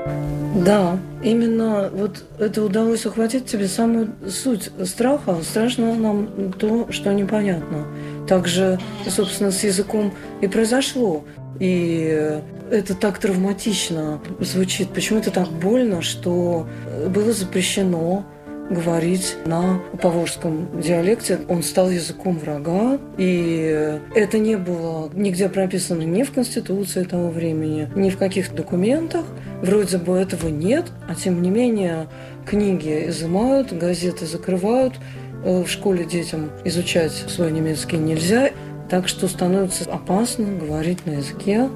Да, именно вот это удалось ухватить тебе самую суть страха. Страшно нам то, что непонятно. Также, собственно, с языком и произошло. И это так травматично звучит. Почему это так больно, что было запрещено говорить на поволжском диалекте. Он стал языком врага, и это не было нигде прописано ни в Конституции того времени, ни в каких документах. Вроде бы этого нет, а тем не менее книги изымают, газеты закрывают, в школе детям изучать свой немецкий нельзя, так что становится опасно говорить на языке.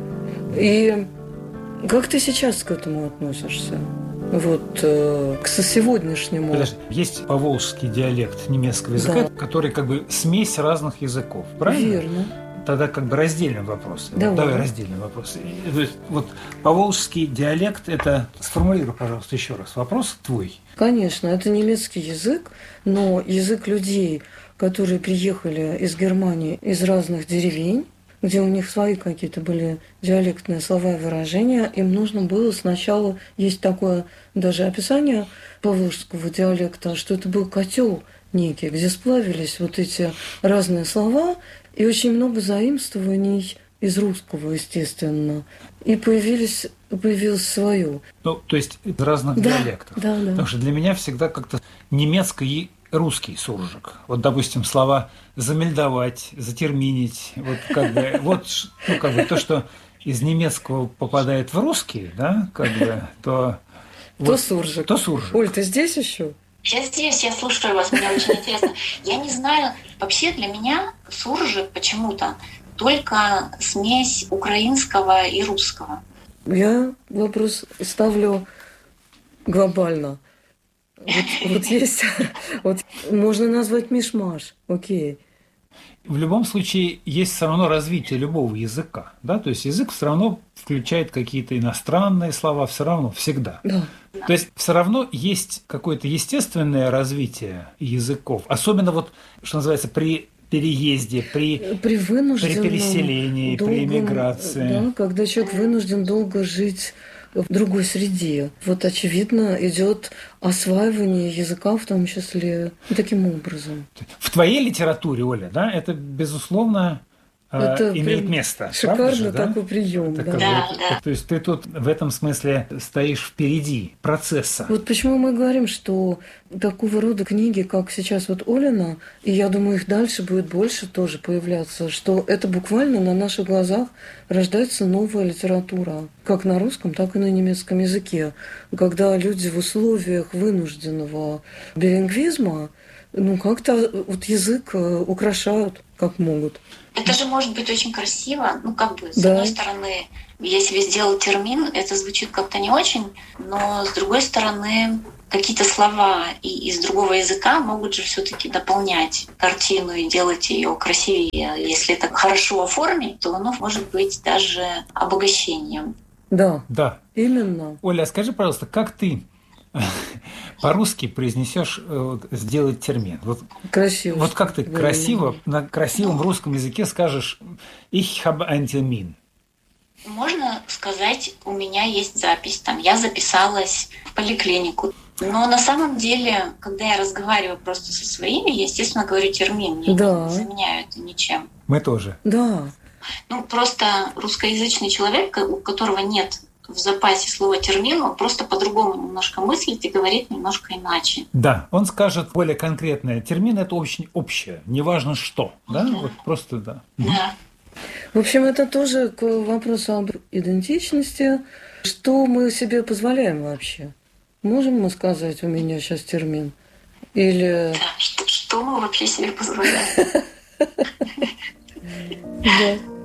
И как ты сейчас к этому относишься? Вот к сегодняшнему. Подожди, есть поволжский диалект немецкого языка, да, который как бы смесь разных языков, правильно? Верно. Тогда как бы раздельный вопрос. Давай раздельный вопрос. То есть вот поволжский диалект – это… Сформулируй, пожалуйста, еще раз. Вопрос твой. Конечно, это немецкий язык, но язык людей, которые приехали из Германии, из разных деревень, где у них свои какие-то были диалектные слова и выражения, им нужно было сначала, есть такое даже описание поволжского диалекта, что это был котел некий, где сплавились вот эти разные слова, и очень много заимствований из русского, естественно. И появилось свое. Ну, то есть из разных диалектов. Да. Потому что для меня всегда как-то немецкий русский суржик. Вот, допустим, слова «замельдовать», «затерминить», вот как бы, то, что из немецкого попадает в русский, да, как бы, то… То суржик. Оль, ты здесь еще? Я здесь, я слушаю вас, мне очень интересно. Я не знаю, вообще для меня суржик почему-то только смесь украинского и русского. Я вопрос ставлю глобально. Вот есть, вот можно назвать мишмаш, окей. В любом случае есть все равно развитие любого языка, да, то есть язык все равно включает какие-то иностранные слова, все равно, всегда. Да. То есть все равно есть какое-то естественное развитие языков, особенно вот, что называется, при переезде, при переселении, при эмиграции. Да, когда человек вынужден долго жить в другой среде. Вот, очевидно, идет осваивание языка, в том числе, таким образом. В твоей литературе, Оля, да, это, безусловно, это имеет место. Шикарно же, да? Такой прием. Да. Да. То есть ты тут в этом смысле стоишь впереди процесса. Вот почему мы говорим, что такого рода книги, как сейчас вот Олина, и я думаю, их дальше будет больше тоже появляться, что это буквально на наших глазах рождается новая литература, как на русском, так и на немецком языке. Когда люди в условиях вынужденного билингвизма как-то вот язык украшают, как могут. Это же может быть очень красиво. С одной стороны, если сделать термин, это звучит как-то не очень, но с другой стороны, какие-то слова из другого языка могут же все-таки дополнять картину и делать ее красивее. Если это хорошо оформить, то оно может быть даже обогащением. Да. Именно. Оля, скажи, пожалуйста, как ты по-русски произнесешь сделать термин? Вот, красиво. Вот как ты красиво на красивом русском языке скажешь «Ich habe einen Termin»? Можно сказать, у меня есть запись, я записалась в поликлинику. Но на самом деле, когда я разговариваю просто со своими, я, естественно, говорю термин, я не заменяю это ничем. Мы тоже. Да. Просто русскоязычный человек, у которого нет в запасе слова термин, он просто по-другому немножко мыслит и говорит немножко иначе. Да, он скажет более конкретное. Термин – это очень общее, неважно что. Да? Вот просто да. Да. В общем, это тоже к вопросу об идентичности. Что мы себе позволяем вообще? Можем мы сказать, у меня сейчас термин? Или… Да, что мы вообще себе позволяем? Да.